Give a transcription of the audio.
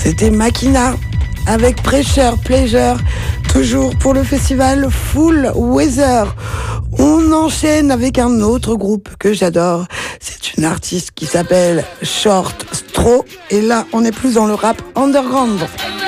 C'était Makina avec Pressure, Pleasure, toujours pour le festival Full Weather. On enchaîne avec un autre groupe que j'adore. C'est une artiste qui s'appelle Short Straw. Et là, on est plus dans le rap underground.